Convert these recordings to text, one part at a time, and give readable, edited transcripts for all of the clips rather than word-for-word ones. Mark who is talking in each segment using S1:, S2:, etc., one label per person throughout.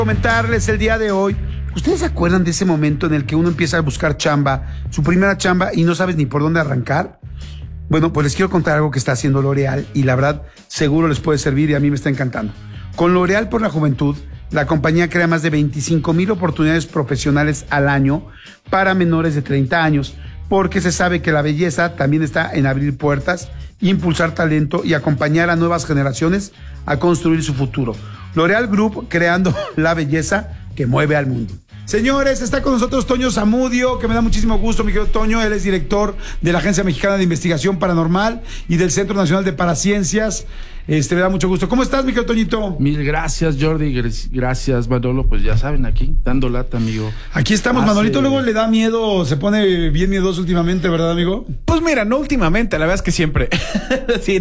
S1: Comentarles el día de hoy. ¿Ustedes se acuerdan de ese momento en el que uno empieza a buscar chamba, su primera chamba, y no sabes ni por dónde arrancar? Bueno, pues les quiero contar algo que está haciendo L'Oréal y la verdad seguro les puede servir y a mí me está encantando. Con L'Oréal por la Juventud, la compañía crea más de 25,000 oportunidades profesionales al año para menores de 30 años, porque se sabe que la belleza también está en abrir puertas, impulsar talento y acompañar a nuevas generaciones a construir su futuro. L'Oréal Group, creando la belleza que mueve al mundo. Señores, está con nosotros Toño Zamudio, que me da muchísimo gusto, mi querido Toño. Él es director de la Agencia Mexicana de Investigación Paranormal y del Centro Nacional de Paraciencias. Me da mucho gusto. ¿Cómo estás, mi querido Toñito?
S2: Mil gracias, Jordi. Gracias, Manolo. Pues ya saben, aquí, dando lata, amigo.
S1: Aquí estamos. Manolito luego le da miedo, se pone bien miedoso últimamente, ¿verdad, amigo?
S3: Pues mira, no últimamente, la verdad es que siempre. Sí,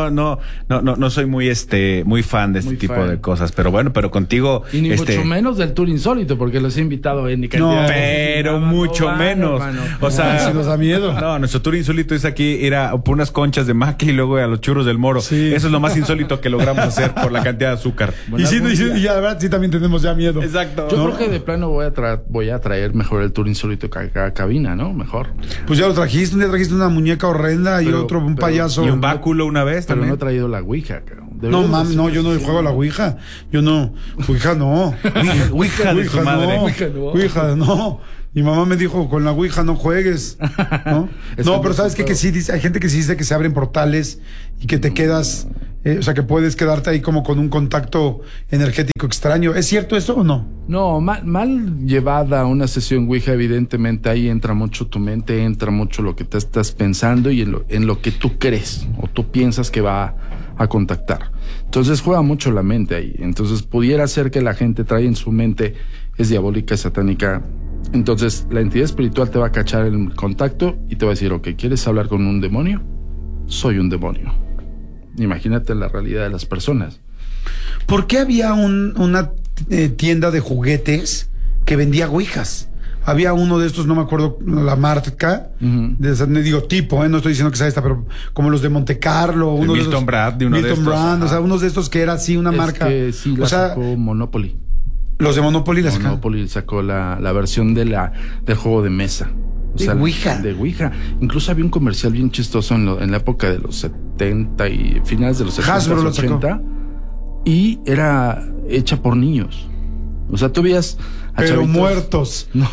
S3: no soy muy fan de este tipo de cosas, pero bueno, pero contigo.
S2: Y ni mucho menos del Tour Insólito, porque los he invitado en
S3: cantidad. No, pero mucho menos.
S1: Hermano.
S3: O sea,
S1: si nos da miedo.
S3: No, nuestro Tour Insólito es aquí ir por unas conchas de maqui y luego a los churros del Moro. Sí. Eso es lo más insólito que logramos hacer por la cantidad de azúcar.
S1: Y la verdad sí también tenemos ya miedo.
S3: Exacto.
S2: Yo creo que de plano voy a traer mejor el Tour Insólito a cabina, ¿no? Mejor.
S1: Pues ya lo trajiste, un día trajiste una muñeca horrenda y un payaso.
S3: Y un báculo una vez
S2: pero
S3: también.
S2: No he traído la Ouija, cabrón.
S1: No, mami, no, yo no juego a la Ouija. Yo no. Ouija no.
S3: Ouija de su madre.
S1: Ouija no. Mi mamá me dijo, con la Ouija no juegues. No, no, pero ¿sabes qué? Que sí dice, hay gente que sí dice que se abren portales y que te quedas, o sea, que puedes quedarte ahí como con un contacto energético extraño. ¿Es cierto eso o no?
S2: No, mal llevada una sesión Ouija, evidentemente ahí entra mucho tu mente, entra mucho lo que te estás pensando y en lo que tú crees o tú piensas que va a contactar. Entonces juega mucho la mente ahí. Entonces pudiera ser que la gente trae en su mente es diabólica, es satánica. Entonces la entidad espiritual te va a cachar el contacto y te va a decir, ok, ¿quieres hablar con un demonio? Soy un demonio. Imagínate la realidad de las personas.
S1: ¿Por qué había una tienda de juguetes que vendía ouijas? Había uno de estos, no me acuerdo la marca, digo tipo, no estoy diciendo que sea esta, pero como los de Monte Carlo, uno de
S3: Milton Brand, de uno de estos.
S1: Milton Brand, o sea, unos de estos que era así una marca.
S2: Que sí, la sacó Monopoly.
S1: Los de Monopoly la sacaron.
S2: Monopoly sacó la versión del juego de mesa. O sea,
S1: Ouija.
S2: De Ouija. Incluso había un comercial bien chistoso en la época de los 70 y finales de los 70,
S1: Hasbro
S2: 80. Y era hecha por niños. O sea, tú veías a
S1: pero
S2: chavitos,
S1: muertos.
S2: No.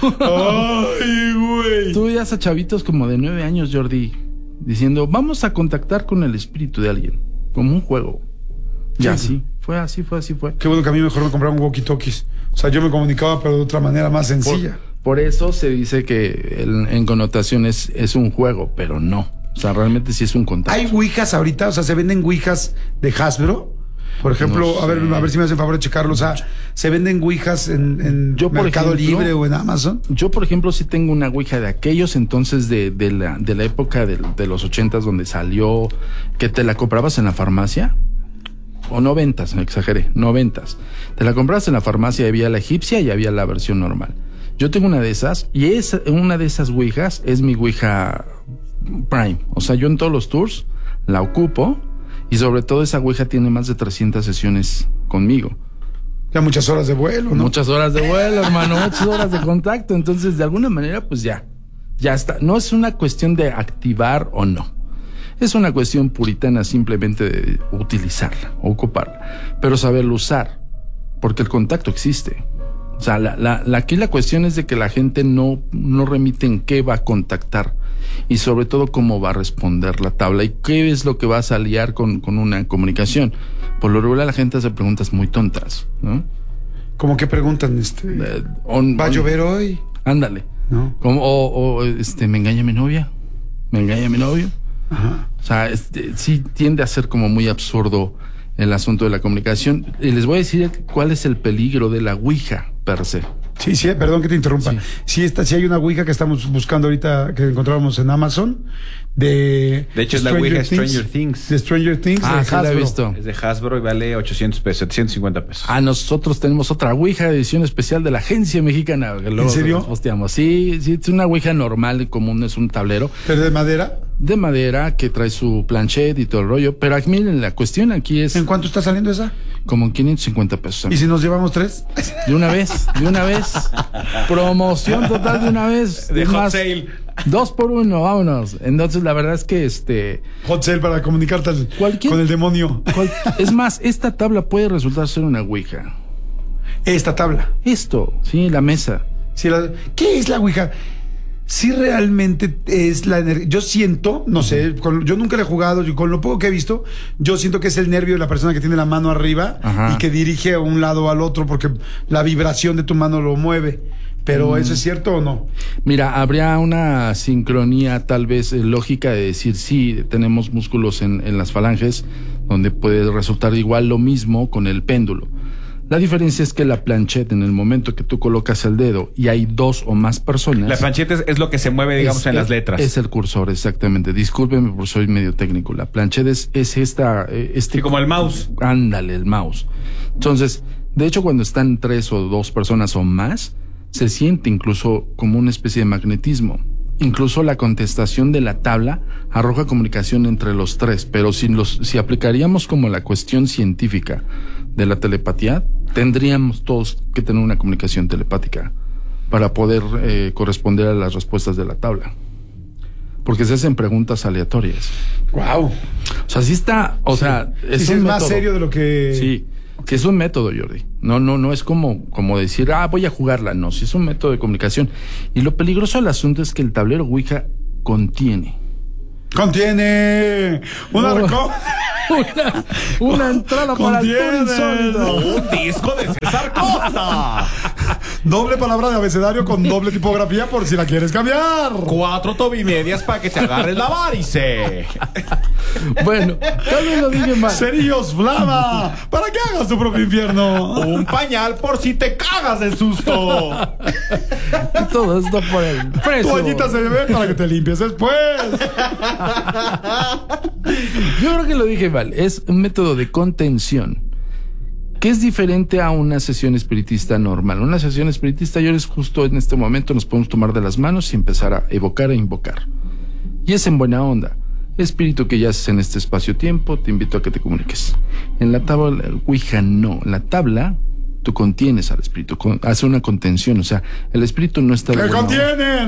S1: Ay, güey.
S2: Tú veías a chavitos como de 9 años, Jordi, diciendo, vamos a contactar con el espíritu de alguien. Como un juego. Y así. Fue así.
S1: Qué bueno que a mí mejor me compraron walkie-talkies. O sea, yo me comunicaba, pero de otra manera más sencilla.
S2: Por eso se dice que en connotación es un juego, pero no. O sea, realmente sí es un contacto.
S1: ¿Hay ouijas ahorita? O sea, ¿se venden ouijas de Hasbro? Por ejemplo, no sé. a ver si me hacen favor de checarlo. O sea, ¿se venden ouijas en Mercado Libre o en Amazon?
S2: Yo, por ejemplo, sí tengo una ouija de aquellos entonces de la época de los 80s donde salió, que te la comprabas en la farmacia. O 90s, exageré, 90s. Te la comprabas en la farmacia y había la egipcia y había la versión normal. Yo tengo una de esas y una de esas ouijas es mi ouija Prime. O sea, yo en todos los tours la ocupo y sobre todo esa ouija tiene más de 300 sesiones conmigo.
S1: Ya muchas horas de vuelo, ¿no?
S2: Muchas horas de vuelo, hermano, muchas horas de contacto. Entonces, de alguna manera, pues ya está. No es una cuestión de activar o no. Es una cuestión puritana simplemente de utilizarla, ocuparla, pero saberlo usar, porque el contacto existe. O sea, aquí la cuestión es de que la gente no remite en qué va a contactar y sobre todo cómo va a responder la tabla y qué es lo que va a salir con una comunicación. Por lo regular la gente hace preguntas muy tontas, ¿no?
S1: ¿Cómo que preguntan? ¿Va a llover hoy?
S2: Ándale.
S1: ¿No?
S2: ¿Me engaña mi novia? ¿Me engaña mi novio?
S1: Ajá.
S2: O sea, sí tiende a ser como muy absurdo el asunto de la comunicación. Y les voy a decir cuál es el peligro de la Ouija per se.
S1: Sí, perdón que te interrumpa. Sí hay una Ouija que estamos buscando ahorita, que encontrábamos en Amazon, de
S3: hecho es la Ouija Stranger Things.
S1: De Stranger Things, de
S2: Hasbro.
S1: Hasbro.
S2: La he visto.
S3: Es de Hasbro y vale 800 pesos, 750 pesos.
S2: Nosotros tenemos otra Ouija de edición especial de la Agencia Mexicana.
S1: ¿En serio?
S2: Posteamos. Sí, es una Ouija normal, común, es un tablero.
S1: ¿Pero de madera?
S2: de madera que trae su planchet y todo el rollo. Pero aquí, miren, la cuestión aquí es
S1: ¿En cuánto está saliendo esa?
S2: como en 550 pesos.
S1: ¿Y si nos llevamos 3?
S2: De una vez. Promoción total de una vez.
S3: De
S2: Es
S3: hot
S2: más,
S3: sale.
S2: 2 por 1, vámonos. Entonces, la verdad es que
S1: Hot sale para comunicarte con el demonio.
S2: es más, esta tabla puede resultar ser una ouija.
S1: Esta tabla.
S2: Esto, sí, la mesa.
S1: Sí, ¿qué es la ouija? Sí, realmente es la energía. Yo siento, no sé, yo nunca le he jugado, con lo poco que he visto, yo siento que es el nervio de la persona que tiene la mano arriba. Ajá. Y que dirige a un lado o al otro porque la vibración de tu mano lo mueve. Pero ¿eso es cierto o no?
S2: Mira, habría una sincronía tal vez lógica de decir, sí, tenemos músculos en las falanges, donde puede resultar igual lo mismo con el péndulo. La diferencia es que la plancheta, en el momento que tú colocas el dedo y hay 2 o más personas...
S3: La plancheta es lo que se mueve, digamos, en las letras.
S2: Es el cursor, exactamente. Discúlpeme porque soy medio técnico. La plancheta es esta...
S3: Sí, como el mouse.
S2: Ándale, el mouse. Entonces, de hecho, cuando están 3 o 2 personas o más, se siente incluso como una especie de magnetismo. Incluso la contestación de la tabla arroja comunicación entre los 3, pero si aplicaríamos como la cuestión científica de la telepatía, tendríamos todos que tener una comunicación telepática para poder corresponder a las respuestas de la tabla. Porque se hacen preguntas aleatorias.
S1: Wow.
S2: O sea, sí está, sea, es un
S1: método.
S2: Más
S1: serio de lo que...
S2: Sí, es un método, Jordi. No es como decir, voy a jugarla. No, sí es un método de comunicación. Y lo peligroso del asunto es que el tablero ouija contiene
S1: un arco.
S2: Una entrada para el tour insólito.
S3: Un disco de César Costa.
S1: Doble palabra de abecedario con doble tipografía por si la quieres cambiar.
S3: 4 tobimedias para que te agarres la varice.
S2: Bueno, tal vez lo dije mal.
S1: Cerillos Flama, para que hagas tu propio infierno.
S3: Un pañal por si te cagas de susto.
S2: Y todo esto por el preso.
S1: Toallitas de bebé para que te limpies después.
S2: Yo creo que lo dije mal. Es un método de contención que es diferente a una sesión espiritista normal. Una sesión espiritista, yo les justo en este momento nos podemos tomar de las manos y empezar a evocar e invocar. Y es en buena onda. Espíritu que yaces en este espacio-tiempo, te invito a que te comuniques. En la tabla ouija no. En la tabla tú contienes al espíritu, hace una contención, o sea, el espíritu no está...
S1: ¡Que contienen!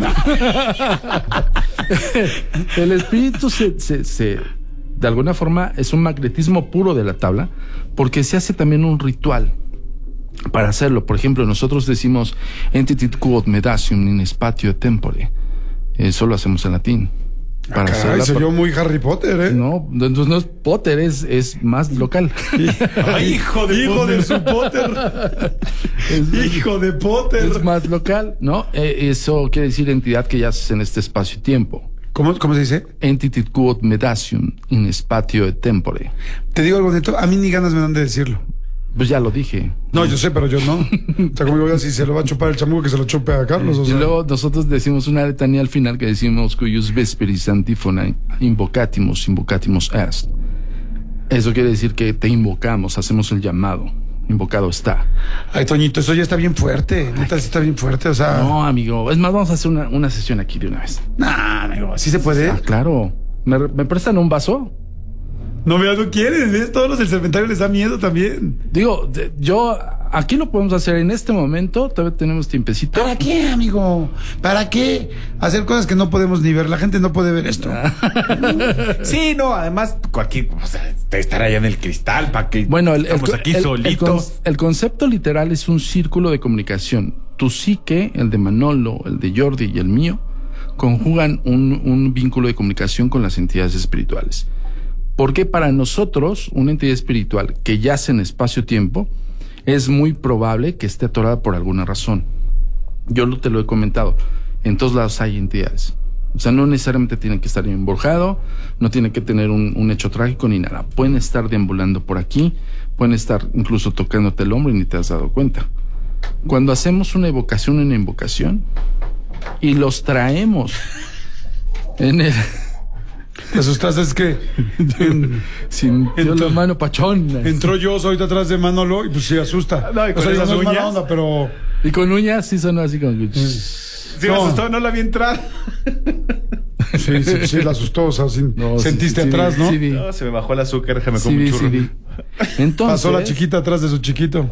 S2: El espíritu se de alguna forma es un magnetismo puro de la tabla, porque se hace también un ritual para hacerlo. Por ejemplo, nosotros decimos entitit quod medasium in spatio tempore. Eso lo hacemos en latín.
S1: Para caray, se oyó muy Harry Potter, ¿eh?
S2: No, entonces no es Potter, es más local.
S1: Ay, hijo de su Potter. Hijo de Potter.
S2: Es más local, ¿no? Eso quiere decir entidad que yaces en este espacio-tiempo.
S1: ¿Cómo se dice?
S2: Entitit quod medasium in spatio tempore.
S1: Te digo algo neto, a mí ni ganas me dan de decirlo.
S2: Pues ya lo dije.
S1: No, yo sé, pero yo no. O sea, como digo, si se lo va a chupar el chamuco, que se lo chupe a Carlos. O sea.
S2: Y luego nosotros decimos una letanía al final que decimos cuius vesperis antífona invocatimus est. Eso quiere decir que te invocamos, hacemos el llamado. Invocado está.
S1: Ay, Toñito, eso ya está bien fuerte. Neta, está bien fuerte, o sea.
S2: No, amigo. Es más, vamos a hacer una sesión aquí de una vez.
S1: Nah, amigo, ¿sí se puede?
S2: Claro. ¿Me prestan un vaso?
S1: No, mira, no quieren, ¿ves? Todos los del Serpentario les da miedo también.
S2: Digo, yo, aquí lo podemos hacer en este momento, todavía tenemos tiempecito.
S1: ¿Para qué, amigo? ¿Para qué? Hacer cosas que no podemos ni ver, la gente no puede ver esto.
S3: Sí, no, además, o sea, estar allá en el cristal, para que
S2: bueno,
S3: estamos aquí solitos.
S2: El concepto literal es un círculo de comunicación. Tu psique, el de Manolo, el de Jordi y el mío, conjugan un vínculo de comunicación con las entidades espirituales. Porque para nosotros, una entidad espiritual que yace en espacio-tiempo, es muy probable que esté atorada por alguna razón. Yo te lo he comentado. En todos lados hay entidades. O sea, no necesariamente tienen que estar embrujado, no tienen que tener un hecho trágico ni nada. Pueden estar deambulando por aquí, pueden estar incluso tocándote el hombro y ni te has dado cuenta. Cuando hacemos una evocación, y los traemos en el...
S1: ¿Te asustaste? Es que
S2: sintió la mano pachona.
S1: Entró yo ahorita atrás de Manolo y pues se asusta.
S3: No, y con esas
S1: no es mala
S3: uñas.
S1: onda, pero...
S2: Y con uñas sí sonó así como...
S3: Sí, me asustó, no la vi entrar.
S1: Sí, la asustó, o sea, sentiste
S2: sí,
S1: atrás, ¿no?
S2: Sí, vi.
S3: No, se me bajó el azúcar, déjame comer un churro.
S2: Sí. Entonces,
S1: pasó la chiquita atrás de su chiquito.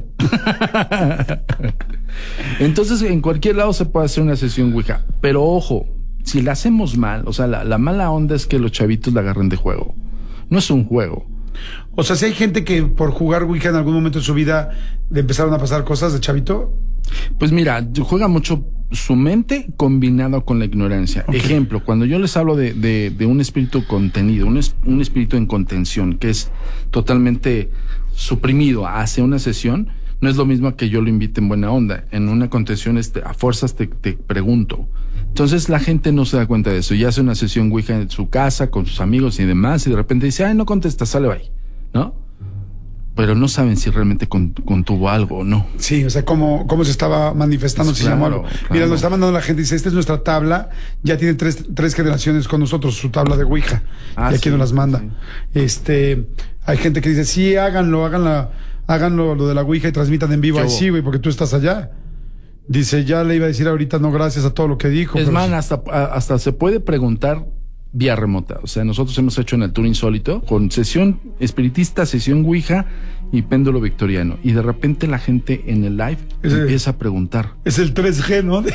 S2: Entonces, en cualquier lado se puede hacer una sesión Ouija. Pero ojo, si la hacemos mal, o sea, la mala onda es que los chavitos la agarren de juego. No es un juego.
S1: O sea, si hay gente que por jugar Ouija en algún momento de su vida le empezaron a pasar cosas de chavito.
S2: Pues mira, juega mucho su mente combinado con la ignorancia. Okay. Ejemplo, cuando yo les hablo de un espíritu contenido, un espíritu en contención, que es totalmente suprimido hacia una sesión, no es lo mismo que yo lo invite en buena onda. En una contención a fuerzas te pregunto. Entonces la gente no se da cuenta de eso. Ya hace una sesión Ouija en su casa, con sus amigos y demás, y de repente dice, ay, no contesta, sale, bye, ¿no? Pero no saben si realmente contuvo algo o no.
S1: Sí, o sea, cómo se estaba manifestando, pues si
S2: claro,
S1: llamó algo.
S2: Claro.
S1: Mira, nos está mandando la gente, dice, esta es nuestra tabla, ya tiene tres generaciones con nosotros, su tabla de Ouija. Y aquí nos las manda. Sí. Hay gente que dice, sí, háganlo lo de la Ouija y transmitan en vivo. Ay, sí, güey, porque tú estás allá. Dice, ya le iba a decir ahorita no gracias a todo lo que dijo.
S2: Es más, hasta se puede preguntar vía remota. O sea, nosotros hemos hecho en el Tour Insólito con sesión espiritista, sesión Ouija y péndulo victoriano. Y de repente la gente en el live empieza a preguntar.
S1: Es el 3G, ¿no?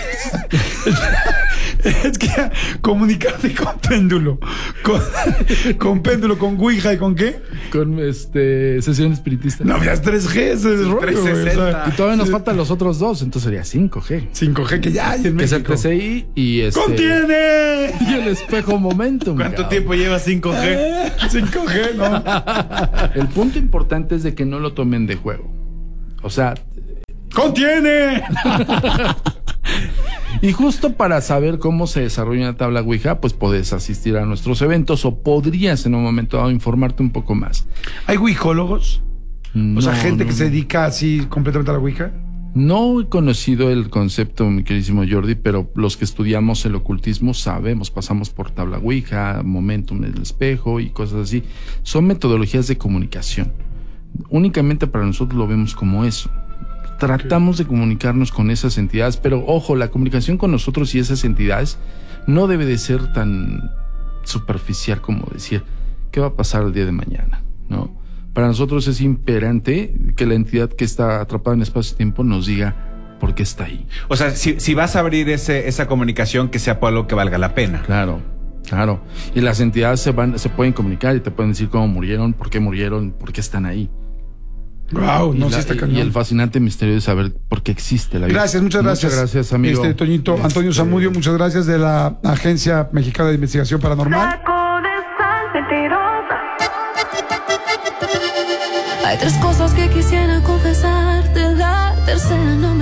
S1: Es que comunicarte con péndulo, con péndulo, con Ouija y con qué?
S2: Con sesión espiritista.
S1: No, ya es 3G, ese es rollo,
S2: 360. O sea, y todavía nos faltan los otros dos, entonces sería 5G.
S1: 5G que ya hay en México.
S2: Que es el TCI y
S1: ¡contiene!
S2: Y el espejo Momentum.
S3: ¿Cuánto tiempo lleva 5G?
S1: 5G, ¿no?
S2: El punto importante es de que no lo tomen de juego. O sea,
S1: ¡contiene!
S2: Y justo para saber cómo se desarrolla una tabla Ouija, pues podés asistir a nuestros eventos o podrías en un momento dado informarte un poco más.
S1: ¿Hay ouijólogos? O sea, gente que se dedica así completamente a la Ouija.
S2: No he conocido el concepto, mi queridísimo Jordi, pero los que estudiamos el ocultismo sabemos, pasamos por tabla Ouija, Momentum, el espejo y cosas así. Son metodologías de comunicación. Únicamente para nosotros lo vemos como eso. Tratamos de comunicarnos con esas entidades, pero ojo, la comunicación con nosotros y esas entidades no debe de ser tan superficial como decir, ¿qué va a pasar el día de mañana? ¿No? Para nosotros es imperante que la entidad que está atrapada en espacio-tiempo nos diga por qué está ahí.
S3: O sea, si vas a abrir esa comunicación, que sea por algo que valga la pena.
S2: Claro. Y las entidades se pueden comunicar y te pueden decir cómo murieron, por qué están ahí.
S1: Wow, no sé, está cañón.
S2: Y el fascinante misterio de saber por qué existe la vida.
S1: Gracias, muchas gracias.
S2: Muchas gracias, amigo.
S1: Toñito, Antonio Zamudio, muchas gracias, de la Agencia Mexicana de Investigación Paranormal.
S4: Hay tres cosas que quisiera confesarte, la tercera no